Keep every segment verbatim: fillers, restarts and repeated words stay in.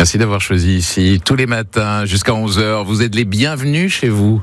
Merci d'avoir choisi ici tous les matins jusqu'à onze heures. Vous êtes les bienvenus chez vous.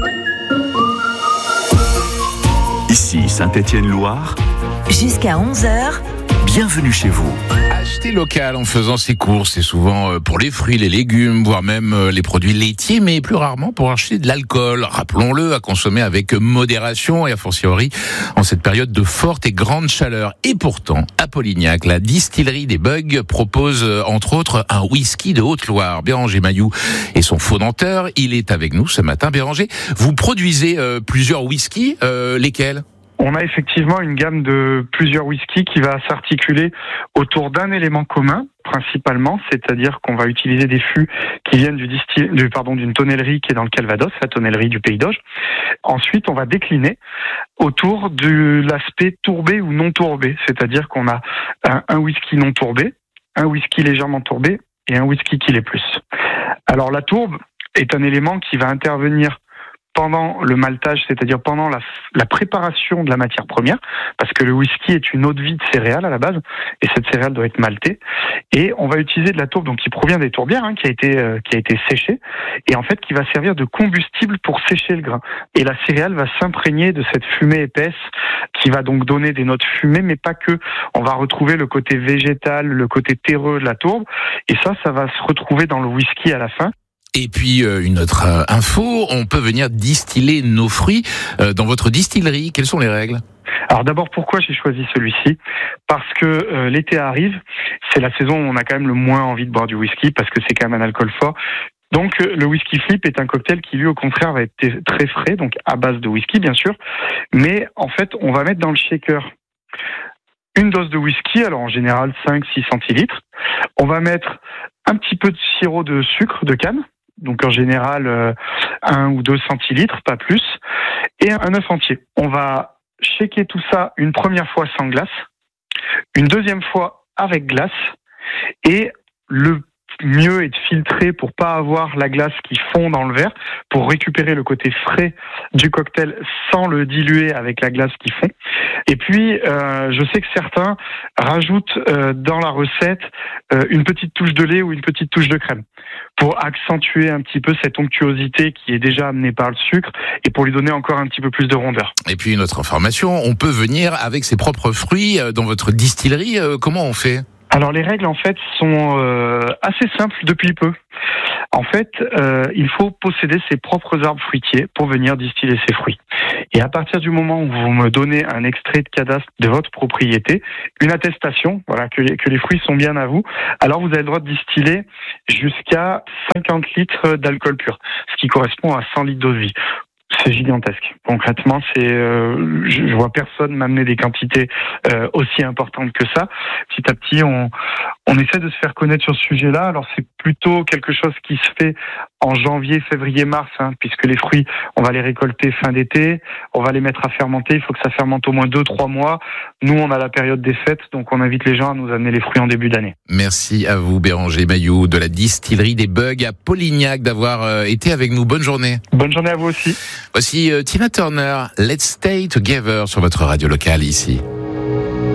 Ici Saint-Étienne-Loire. Jusqu'à onze heures. Bienvenue chez vous. Acheter local en faisant ses courses, c'est souvent pour les fruits, les légumes, voire même les produits laitiers, mais plus rarement pour acheter de l'alcool. Rappelons-le, à consommer avec modération et a fortiori en cette période de forte et grande chaleur. Et pourtant, à Polignac, la distillerie des Bugs propose entre autres un whisky de Haute-Loire. Bérangé Mailloux est son fondateur. Il est avec nous ce matin. Bérangé, vous produisez euh, plusieurs whiskies, euh, lesquels ? On a effectivement une gamme de plusieurs whiskies qui va s'articuler autour d'un élément commun, principalement, c'est-à-dire qu'on va utiliser des fûts qui viennent du distil, du, pardon, d'une tonnellerie qui est dans le Calvados, la tonnellerie du Pays d'Auge. Ensuite, on va décliner autour de l'aspect tourbé ou non tourbé, c'est-à-dire qu'on a un, un whisky non tourbé, un whisky légèrement tourbé et un whisky qui l'est plus. Alors la tourbe est un élément qui va intervenir pendant le maltage, c'est-à-dire pendant la, la préparation de la matière première, parce que le whisky est une eau de vie de céréales à la base, et cette céréale doit être maltée. Et on va utiliser de la tourbe, donc qui provient des tourbières, hein, qui a été euh, qui a été séchée, et en fait qui va servir de combustible pour sécher le grain. Et la céréale va s'imprégner de cette fumée épaisse, qui va donc donner des notes fumées, mais pas que. On va retrouver le côté végétal, le côté terreux de la tourbe, et ça, ça va se retrouver dans le whisky à la fin. Et puis euh, une autre euh, info, on peut venir distiller nos fruits euh, dans votre distillerie. Quelles sont les règles ? Alors d'abord, pourquoi j'ai choisi celui-ci ? Parce que euh, l'été arrive, c'est la saison où on a quand même le moins envie de boire du whisky, parce que c'est quand même un alcool fort. Donc euh, le whisky flip est un cocktail qui lui au contraire va être très frais, donc à base de whisky bien sûr, mais en fait on va mettre dans le shaker une dose de whisky, alors en général cinq à six centilitres. On va mettre un petit peu de sirop de sucre de canne, donc en général euh, un ou deux centilitres, pas plus, et un œuf entier. On va shaker tout ça une première fois sans glace, une deuxième fois avec glace, et le mieux est de filtrer pour pas avoir la glace qui fond dans le verre, pour récupérer le côté frais du cocktail sans le diluer avec la glace qui fond. Et puis, euh, je sais que certains rajoutent euh, dans la recette euh, une petite touche de lait ou une petite touche de crème pour accentuer un petit peu cette onctuosité qui est déjà amenée par le sucre et pour lui donner encore un petit peu plus de rondeur. Et puis une autre information, on peut venir avec ses propres fruits dans votre distillerie. Euh, comment on fait ? Alors les règles en fait sont euh, assez simples depuis peu. En fait, euh, il faut posséder ses propres arbres fruitiers pour venir distiller ses fruits. Et à partir du moment où vous me donnez un extrait de cadastre de votre propriété, une attestation, voilà, que les, que les fruits sont bien à vous, alors vous avez le droit de distiller jusqu'à cinquante litres d'alcool pur, ce qui correspond à cent litres d'eau de vie. C'est gigantesque. Concrètement, c'est, euh, je, je vois personne m'amener des quantités euh, aussi importantes que ça. Petit à petit, on, on essaie de se faire connaître sur ce sujet-là. Alors, c'est plutôt quelque chose qui se fait en janvier, février, mars, hein, puisque les fruits, on va les récolter fin d'été, on va les mettre à fermenter. Il faut que ça fermente au moins deux, trois mois. Nous, on a la période des fêtes, donc on invite les gens à nous amener les fruits en début d'année. Merci à vous, Bérangé Mailloux, de la distillerie des Bugs à Polignac, d'avoir euh, été avec nous. Bonne journée. Bonne journée à vous aussi. Voici euh, Tina Turner, Let's Stay Together sur votre radio locale ici.